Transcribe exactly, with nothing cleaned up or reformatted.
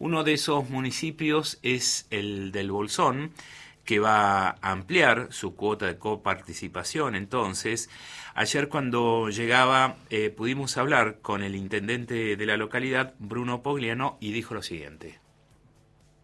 Uno de esos municipios es el del Bolsón, que va a ampliar su cuota de coparticipación. Entonces, ayer cuando llegaba eh, pudimos hablar con el intendente de la localidad, Bruno Pogliano, y dijo lo siguiente.